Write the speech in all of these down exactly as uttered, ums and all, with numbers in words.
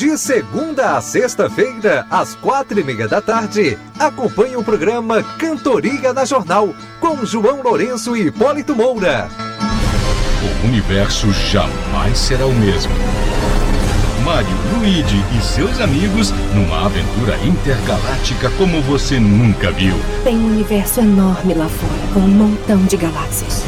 De segunda a sexta-feira, às quatro e meia da tarde, acompanhe o programa Cantoria na Jornal, com João Lourenço e Hipólito Moura. O universo jamais será o mesmo. Mário, Luigi e seus amigos numa aventura intergaláctica como você nunca viu. Tem um universo enorme lá fora, com um montão de galáxias.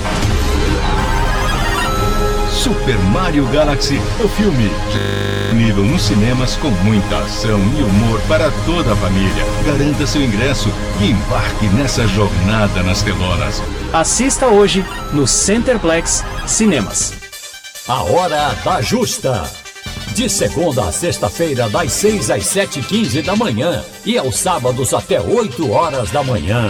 Super Mario Galaxy, o filme. Disponível nos cinemas com muita ação e humor para toda a família. Garanta seu ingresso e embarque nessa jornada nas telonas. Assista hoje no Centerplex Cinemas. A Hora da Justa. De segunda a sexta-feira, das seis às sete e quinze da manhã. E aos sábados até oito horas da manhã.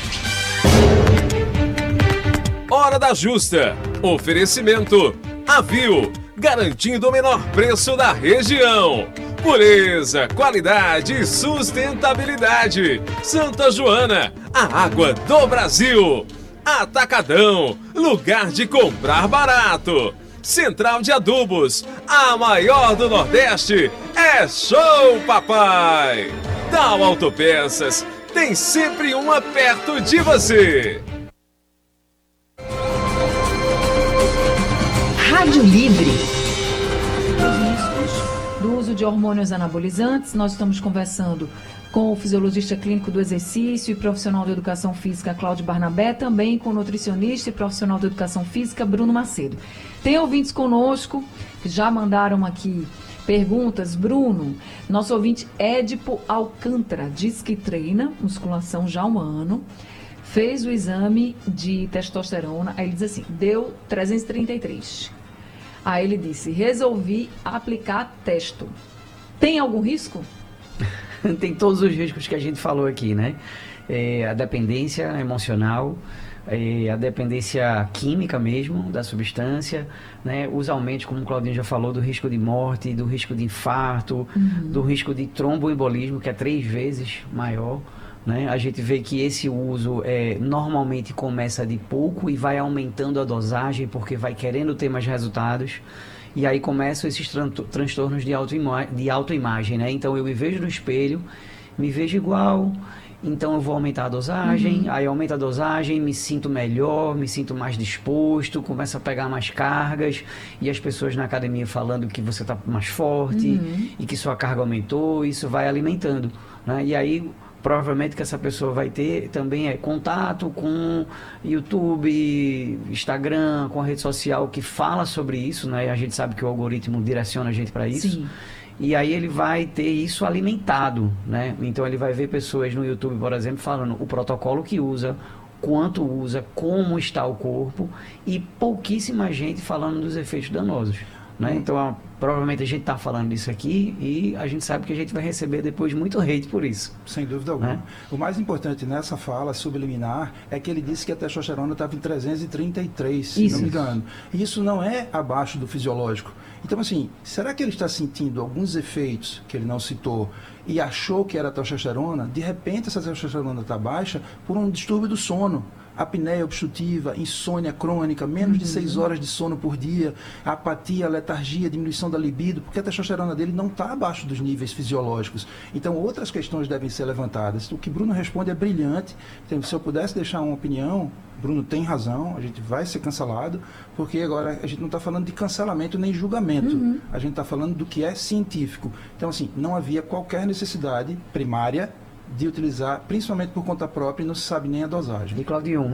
Hora da Justa. Oferecimento Avil, garantindo o menor preço da região. Pureza, qualidade e sustentabilidade. Santa Joana, a água do Brasil. Atacadão, lugar de comprar barato. Central de Adubos, a maior do Nordeste. É show, papai! Dal Autopeças, tem sempre uma perto de você. Rádio Livre. Os riscos do uso de hormônios anabolizantes. Nós estamos conversando com o fisiologista clínico do exercício e profissional de educação física, Cláudio Barnabé, também com o nutricionista e profissional de educação física, Bruno Macedo. Tem ouvintes conosco que já mandaram aqui perguntas. Bruno, nosso ouvinte Édipo Alcântara diz que treina musculação já há um ano. Fez o exame de testosterona, aí ele diz assim, deu trezentos e trinta e três. Aí ele disse, resolvi aplicar testo. Tem algum risco? Tem todos os riscos que a gente falou aqui, né? É, a dependência emocional, é, a dependência química mesmo da substância, né? Os aumentos, como o Claudinho já falou, do risco de morte, do risco de infarto, uhum. do risco de tromboembolismo, que é três vezes maior. Né? A gente vê que esse uso é, normalmente começa de pouco e vai aumentando a dosagem porque vai querendo ter mais resultados. E aí começam esses tran transtornos de autoimagem, de autoimagem, né? Então eu me vejo no espelho, me vejo igual, então eu vou aumentar a dosagem, uhum. aí aumenta a dosagem, me sinto melhor, me sinto mais disposto, começo a pegar mais cargas, e as pessoas na academia falando que você está mais forte, uhum. e que sua carga aumentou, isso vai alimentando, né? E aí provavelmente que essa pessoa vai ter também é contato com YouTube, Instagram, com a rede social que fala sobre isso, né? A gente sabe que o algoritmo direciona a gente para isso. Sim. E aí ele vai ter isso alimentado, né? Então ele vai ver pessoas no YouTube, por exemplo, falando o protocolo que usa, quanto usa, como está o corpo, e pouquíssima gente falando dos efeitos danosos. Né? Hum. Então, provavelmente a gente está falando disso aqui e a gente sabe que a gente vai receber depois muito hate por isso. Sem dúvida alguma. Né? O mais importante nessa fala subliminar é que ele disse que a testosterona estava em trezentos e trinta e três, se isso. não me engano. E isso não é abaixo do fisiológico. Então, assim, será que ele está sentindo alguns efeitos que ele não citou e achou que era testosterona? De repente, essa testosterona está baixa por um distúrbio do sono. Apneia obstrutiva, insônia crônica, menos uhum. de seis horas de sono por dia, apatia, letargia, diminuição da libido, porque a testosterona dele não está abaixo dos níveis fisiológicos. Então, outras questões devem ser levantadas. O que Bruno responde é brilhante. Então, se eu pudesse deixar uma opinião, Bruno tem razão, a gente vai ser cancelado, porque agora a gente não está falando de cancelamento nem julgamento. Uhum. A gente está falando do que é científico. Então, assim, não havia qualquer necessidade primária de utilizar, principalmente por conta própria, e não se sabe nem a dosagem. E Claudio,